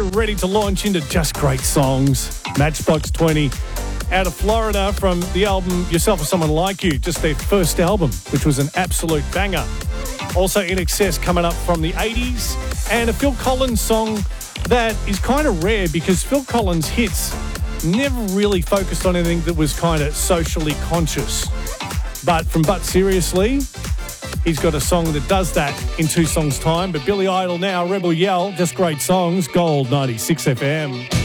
ready to launch into just great songs. Matchbox 20 out of Florida from the album Yourself or Someone Like You, just their first album, which was an absolute banger. Also In Excess coming up from the 80s, and a Phil Collins song that is kind of rare because Phil Collins' hits never really focused on anything that was kind of socially conscious. But from But Seriously, he's got a song that does that in 2 songs' time. But Billy Idol now, Rebel Yell, just great songs. Gold 96 FM.